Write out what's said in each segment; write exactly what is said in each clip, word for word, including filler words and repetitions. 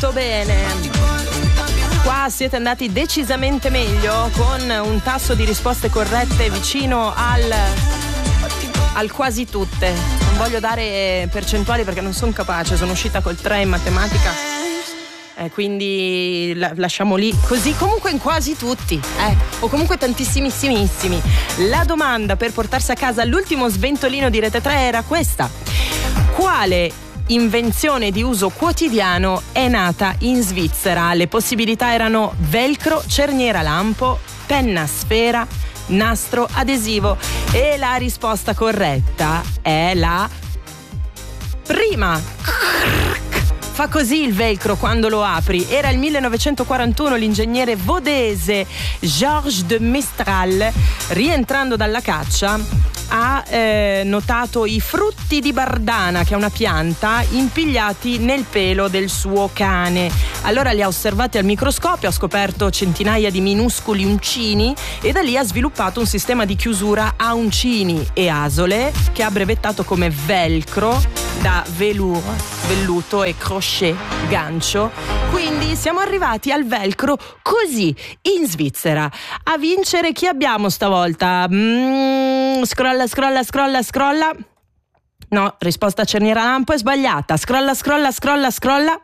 molto bene. Qua siete andati decisamente meglio, con un tasso di risposte corrette vicino al al quasi tutte. Non voglio dare percentuali perché non sono capace, sono uscita col tre in matematica, eh, quindi la, lasciamo lì così. Comunque in quasi tutti, eh, o comunque tantissimissimissimi. La domanda per portarsi a casa l'ultimo sventolino di Rete tre era questa: quale invenzione di uso quotidiano è nata in Svizzera? Le possibilità erano velcro, cerniera lampo, penna sfera, nastro adesivo, e la risposta corretta è la prima. Fa così il velcro quando lo apri. Era il millenovecentoquarantuno, l'ingegnere vodese Georges de Mestral, rientrando dalla caccia, ha eh, notato i frutti di bardana, che è una pianta, impigliati nel pelo del suo cane. Allora li ha osservati al microscopio, ha scoperto centinaia di minuscoli uncini e da lì ha sviluppato un sistema di chiusura a uncini e asole che ha brevettato come velcro, da velour, velluto, e crochet, gancio. Quindi siamo arrivati al velcro così in Svizzera. A vincere chi abbiamo stavolta? Mm, scrolla, scrolla, scrolla, scrolla. No, risposta cerniera lampo è sbagliata. Scrolla, scrolla, scrolla, scrolla.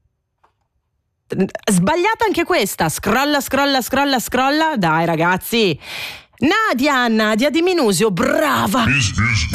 Sbagliata anche questa. Scrolla, scrolla, scrolla, scrolla. Dai ragazzi. Nadia, Nadia di Minusio, brava.